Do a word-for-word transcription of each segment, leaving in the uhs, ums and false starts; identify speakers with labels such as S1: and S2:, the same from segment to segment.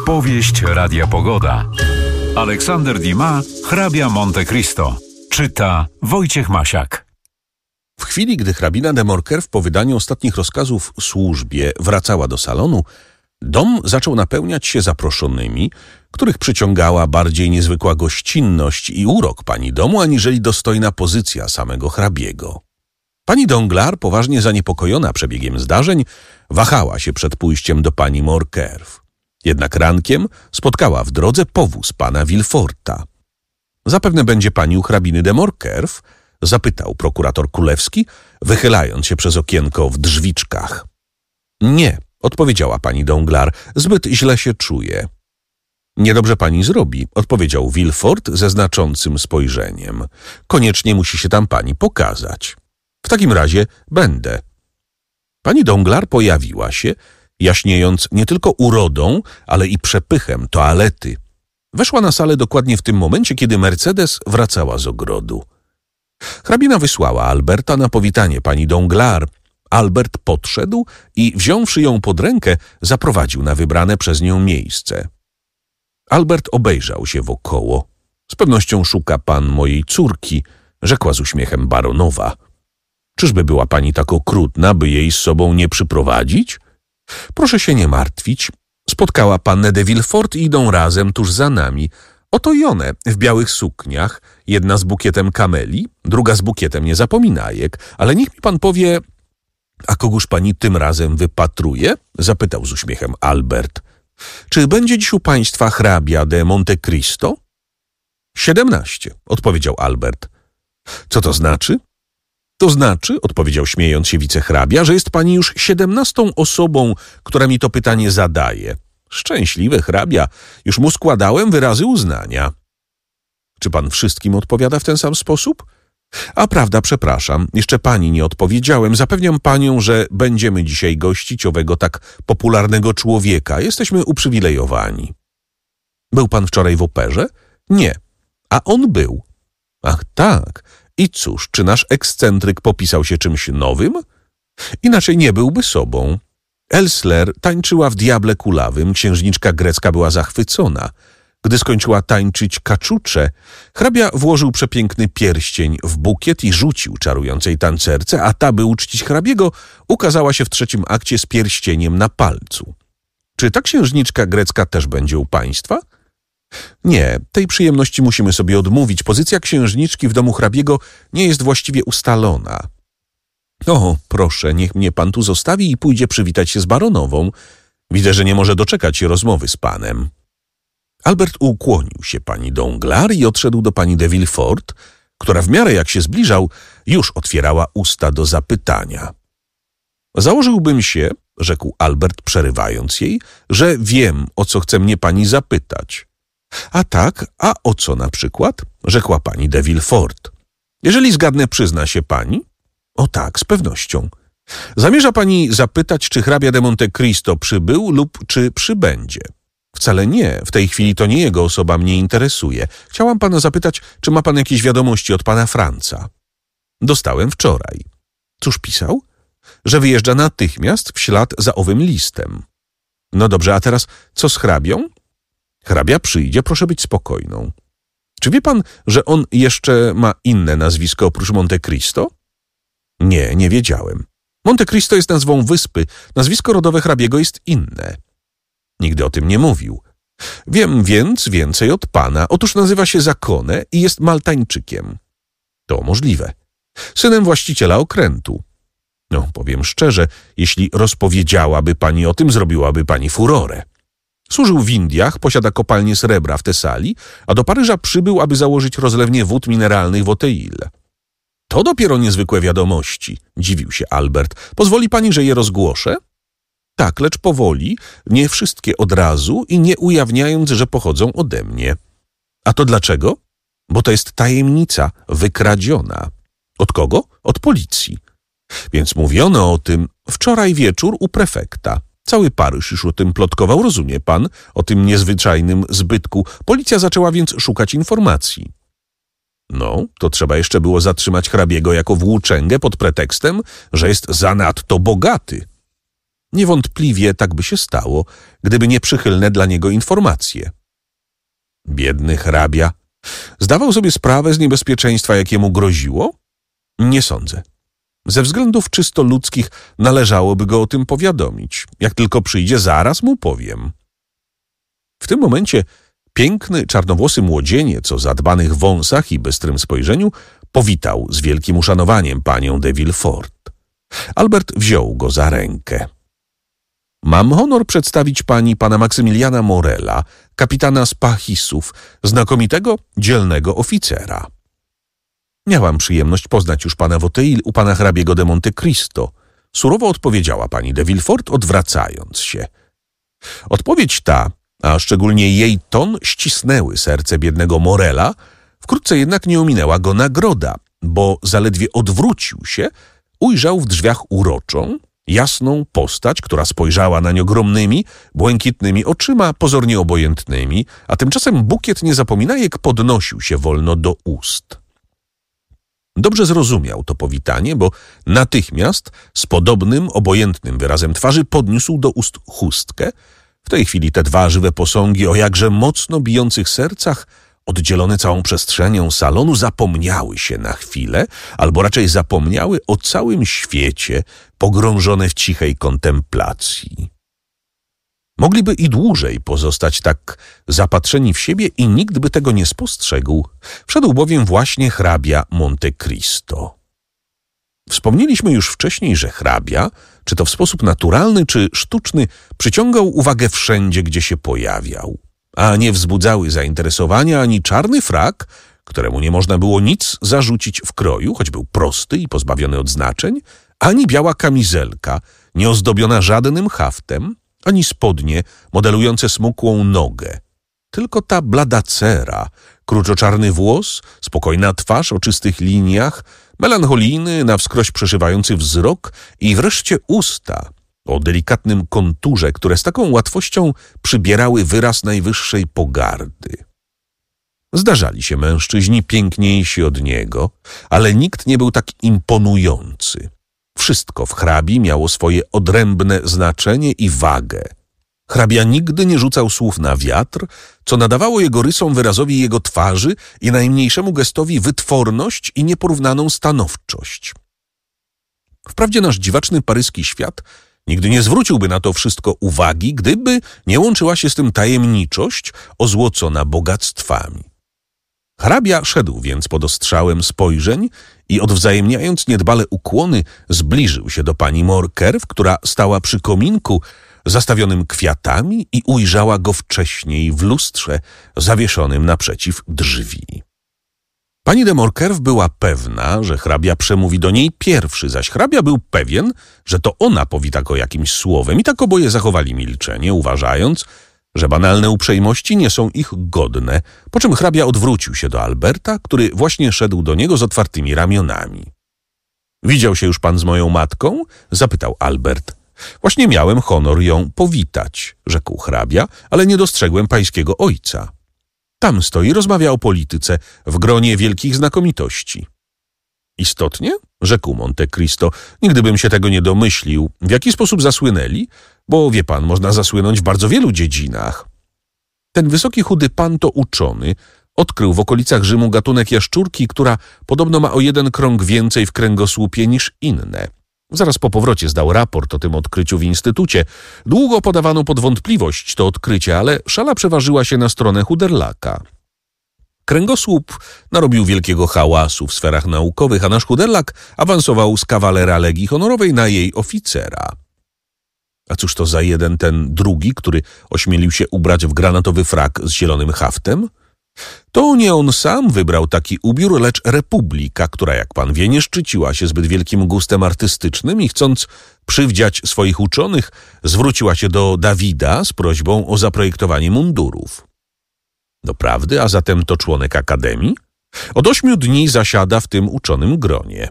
S1: Powieść Radia Pogoda. Aleksander Dumas, hrabia Monte Cristo. Czyta Wojciech Masiak.
S2: W chwili, gdy hrabina de Morcerf po wydaniu ostatnich rozkazów służbie wracała do salonu, dom zaczął napełniać się zaproszonymi, których przyciągała bardziej niezwykła gościnność i urok pani domu, aniżeli dostojna pozycja samego hrabiego. Pani Danglars, poważnie zaniepokojona przebiegiem zdarzeń, wahała się przed pójściem do pani Morcerf. Jednak rankiem spotkała w drodze powóz pana Villeforta. Zapewne będzie pani u hrabiny de Morcerf? Zapytał prokurator królewski, wychylając się przez okienko w drzwiczkach. Nie, odpowiedziała pani Danglars, zbyt źle się czuje. Niedobrze pani zrobi, odpowiedział Villefort ze znaczącym spojrzeniem. Koniecznie musi się tam pani pokazać. W takim razie będę. Pani Danglars pojawiła się, jaśniejąc nie tylko urodą, ale i przepychem toalety. Weszła na salę dokładnie w tym momencie, kiedy Mercedes wracała z ogrodu. Hrabina wysłała Alberta na powitanie pani Danglars. Albert podszedł i, wziąwszy ją pod rękę, zaprowadził na wybrane przez nią miejsce. Albert obejrzał się wokoło. Z pewnością szuka pan mojej córki, rzekła z uśmiechem baronowa. Czyżby była pani tak okrutna, by jej z sobą nie przyprowadzić? Proszę się nie martwić. Spotkała pannę de Villefort i idą razem tuż za nami. Oto i one, w białych sukniach, jedna z bukietem kameli, druga z bukietem niezapominajek. Ale niech mi pan powie... A kogóż pani tym razem wypatruje? Zapytał z uśmiechem Albert. Czy będzie dziś u państwa hrabia de Monte Cristo? Siedemnaście, odpowiedział Albert. Co to znaczy? To znaczy, odpowiedział śmiejąc się wicehrabia, że jest pani już siedemnastą osobą, która mi to pytanie zadaje. Szczęśliwy hrabia, już mu składałem wyrazy uznania. Czy pan wszystkim odpowiada w ten sam sposób? A prawda, przepraszam, jeszcze pani nie odpowiedziałem. Zapewniam panią, że będziemy dzisiaj gościć owego tak popularnego człowieka. Jesteśmy uprzywilejowani. Był pan wczoraj w operze? Nie. A on był. Ach tak. I cóż, czy nasz ekscentryk popisał się czymś nowym? Inaczej nie byłby sobą. Elsler tańczyła w Diable Kulawym, księżniczka grecka była zachwycona. Gdy skończyła tańczyć kaczucze, hrabia włożył przepiękny pierścień w bukiet i rzucił czarującej tancerce, a ta, by uczcić hrabiego, ukazała się w trzecim akcie z pierścieniem na palcu. Czy ta księżniczka grecka też będzie u państwa? Nie, tej przyjemności musimy sobie odmówić. Pozycja księżniczki w domu hrabiego nie jest właściwie ustalona. O, proszę, niech mnie pan tu zostawi i pójdzie przywitać się z baronową. Widzę, że nie może doczekać się rozmowy z panem. Albert ukłonił się pani Danglars i odszedł do pani de Villefort, która w miarę jak się zbliżał, już otwierała usta do zapytania. Założyłbym się, rzekł Albert, przerywając jej, że wiem, o co chce mnie pani zapytać. A tak, a o co na przykład? Rzekła pani de Villefort. Jeżeli zgadnę, przyzna się pani? O tak, z pewnością. Zamierza pani zapytać, czy hrabia de Monte Cristo przybył lub czy przybędzie? Wcale nie, w tej chwili to nie jego osoba mnie interesuje. Chciałam pana zapytać, czy ma pan jakieś wiadomości od pana Franca? Dostałem wczoraj. Cóż pisał? Że wyjeżdża natychmiast w ślad za owym listem. No dobrze, a teraz co z hrabią? Hrabia przyjdzie, proszę być spokojną. Czy wie pan, że on jeszcze ma inne nazwisko oprócz Monte Cristo? Nie, nie wiedziałem. Monte Cristo jest nazwą wyspy, nazwisko rodowe hrabiego jest inne. Nigdy o tym nie mówił. Wiem więc więcej od pana. Otóż nazywa się Zakone i jest Maltańczykiem. To możliwe. Synem właściciela okrętu. No, powiem szczerze, jeśli rozpowiedziałaby pani o tym, zrobiłaby pani furorę. Służył w Indiach, posiada kopalnię srebra w Tesalii, a do Paryża przybył, aby założyć rozlewnię wód mineralnych w Auteuil. To dopiero niezwykłe wiadomości, dziwił się Albert. Pozwoli pani, że je rozgłoszę? Tak, lecz powoli, nie wszystkie od razu i nie ujawniając, że pochodzą ode mnie. A to dlaczego? Bo to jest tajemnica wykradziona. Od kogo? Od policji. Więc mówiono o tym wczoraj wieczór u prefekta. Cały Paryż już o tym plotkował, rozumie pan, o tym niezwyczajnym zbytku. Policja zaczęła więc szukać informacji. No, to trzeba jeszcze było zatrzymać hrabiego jako włóczęgę pod pretekstem, że jest zanadto bogaty. Niewątpliwie tak by się stało, gdyby nie przychylne dla niego informacje. Biedny hrabia zdawał sobie sprawę z niebezpieczeństwa, jakie mu groziło? Nie sądzę. Ze względów czysto ludzkich należałoby go o tym powiadomić. Jak tylko przyjdzie, zaraz mu powiem. W tym momencie piękny, czarnowłosy młodzieniec o zadbanych wąsach i bystrym spojrzeniu powitał z wielkim uszanowaniem panią de Villefort. Albert wziął go za rękę. Mam honor przedstawić pani pana Maksymiliana Morela, kapitana Spachisów, znakomitego, dzielnego oficera. Miałam przyjemność poznać już pana Woteuil u pana hrabiego de Monte Cristo, surowo odpowiedziała pani de Villefort, odwracając się. Odpowiedź ta, a szczególnie jej ton, ścisnęły serce biednego Morela, wkrótce jednak nie ominęła go nagroda, bo zaledwie odwrócił się, ujrzał w drzwiach uroczą, jasną postać, która spojrzała nań ogromnymi, błękitnymi oczyma, pozornie obojętnymi, a tymczasem bukiet niezapominajek podnosił się wolno do ust. Dobrze zrozumiał to powitanie, bo natychmiast z podobnym, obojętnym wyrazem twarzy podniósł do ust chustkę. W tej chwili te dwa żywe posągi o jakże mocno bijących sercach, oddzielone całą przestrzenią salonu, zapomniały się na chwilę, albo raczej zapomniały o całym świecie, pogrążone w cichej kontemplacji. Mogliby i dłużej pozostać tak zapatrzeni w siebie i nikt by tego nie spostrzegł. Wszedł bowiem właśnie hrabia Monte Cristo. Wspomnieliśmy już wcześniej, że hrabia, czy to w sposób naturalny, czy sztuczny, przyciągał uwagę wszędzie, gdzie się pojawiał. A nie wzbudzały zainteresowania ani czarny frak, któremu nie można było nic zarzucić w kroju, choć był prosty i pozbawiony odznaczeń, ani biała kamizelka, nieozdobiona żadnym haftem, ani spodnie modelujące smukłą nogę. Tylko ta blada cera, kruczoczarny włos, spokojna twarz o czystych liniach, melancholijny, na wskroś przeszywający wzrok i wreszcie usta o delikatnym konturze, które z taką łatwością przybierały wyraz najwyższej pogardy. Zdarzali się mężczyźni piękniejsi od niego, ale nikt nie był tak imponujący. Wszystko w hrabi miało swoje odrębne znaczenie i wagę. Hrabia nigdy nie rzucał słów na wiatr, co nadawało jego rysom wyrazowi jego twarzy i najmniejszemu gestowi wytworność i nieporównaną stanowczość. Wprawdzie nasz dziwaczny paryski świat nigdy nie zwróciłby na to wszystko uwagi, gdyby nie łączyła się z tym tajemniczość ozłocona bogactwami. Hrabia szedł więc pod ostrzałem spojrzeń i odwzajemniając niedbale ukłony, zbliżył się do pani Morcerf, która stała przy kominku zastawionym kwiatami i ujrzała go wcześniej w lustrze zawieszonym naprzeciw drzwi. Pani de Morcerf była pewna, że hrabia przemówi do niej pierwszy, zaś hrabia był pewien, że to ona powita go jakimś słowem i tak oboje zachowali milczenie, uważając, że banalne uprzejmości nie są ich godne, po czym hrabia odwrócił się do Alberta, który właśnie szedł do niego z otwartymi ramionami. Widział się już pan z moją matką? Zapytał Albert. Właśnie miałem honor ją powitać, rzekł hrabia, ale nie dostrzegłem pańskiego ojca. Tam stoi, rozmawia o polityce w gronie wielkich znakomitości. Istotnie? Rzekł Monte Cristo. Nigdy bym się tego nie domyślił. W jaki sposób zasłynęli? Bo wie pan, można zasłynąć w bardzo wielu dziedzinach. Ten wysoki, chudy pan to uczony. Odkrył w okolicach Rzymu gatunek jaszczurki, która podobno ma o jeden krąg więcej w kręgosłupie niż inne. Zaraz po powrocie zdał raport o tym odkryciu w instytucie. Długo podawano pod wątpliwość to odkrycie, ale szala przeważyła się na stronę Chuderlaka. Kręgosłup narobił wielkiego hałasu w sferach naukowych, a nasz Chuderlak awansował z kawalera Legii Honorowej na jej oficera. A cóż to za jeden ten drugi, który ośmielił się ubrać w granatowy frak z zielonym haftem? To nie on sam wybrał taki ubiór, lecz Republika, która, jak pan wie, nie szczyciła się zbyt wielkim gustem artystycznym i chcąc przywdziać swoich uczonych, zwróciła się do Dawida z prośbą o zaprojektowanie mundurów. Doprawdy, a zatem to członek Akademii? Od ośmiu dni zasiada w tym uczonym gronie.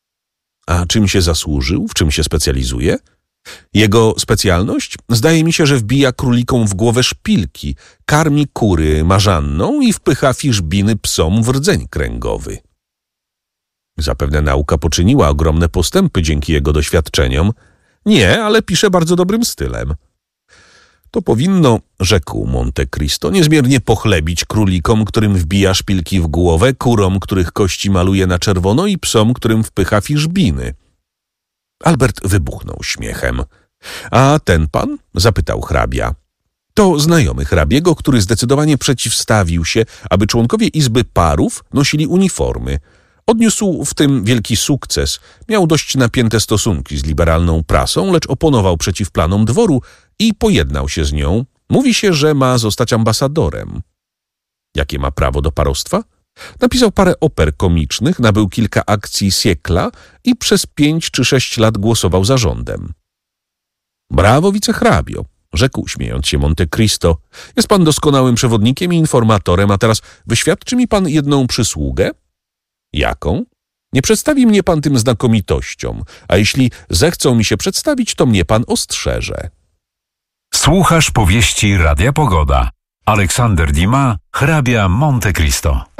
S2: A czym się zasłużył? W czym się specjalizuje? Jego specjalność? Zdaje mi się, że wbija królikom w głowę szpilki, karmi kury marzanną i wpycha fiszbiny psom w rdzeń kręgowy. Zapewne nauka poczyniła ogromne postępy dzięki jego doświadczeniom. Nie, ale pisze bardzo dobrym stylem. To powinno, rzekł Monte Cristo, niezmiernie pochlebić królikom, którym wbija szpilki w głowę, kurom, których kości maluje na czerwono i psom, którym wpycha fiszbiny. Albert wybuchnął śmiechem. A ten pan? Zapytał hrabia. To znajomy hrabiego, który zdecydowanie przeciwstawił się, aby członkowie Izby Parów nosili uniformy. Odniósł w tym wielki sukces. Miał dość napięte stosunki z liberalną prasą, lecz oponował przeciw planom dworu i pojednał się z nią. Mówi się, że ma zostać ambasadorem. Jakie ma prawo do parostwa? Napisał parę oper komicznych, nabył kilka akcji Siekla i przez pięć czy sześć lat głosował za rządem. Brawo, wicehrabio, rzekł śmiejąc się Monte Cristo. Jest pan doskonałym przewodnikiem i informatorem, a teraz wyświadczy mi pan jedną przysługę? Jaką? Nie przedstawi mnie pan tym znakomitościom, a jeśli zechcą mi się przedstawić, to mnie pan ostrzeże.
S1: Słuchasz powieści Radia Pogoda. Aleksander Dumas, hrabia Monte Cristo.